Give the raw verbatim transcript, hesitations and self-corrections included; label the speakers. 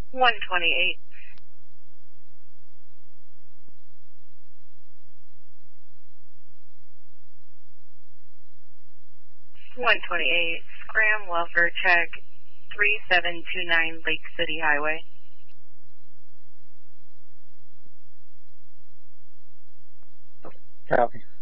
Speaker 1: one twenty-eight. one twenty-eight, Scram Welfare Check, three seven two nine Lake City Highway.
Speaker 2: Copy.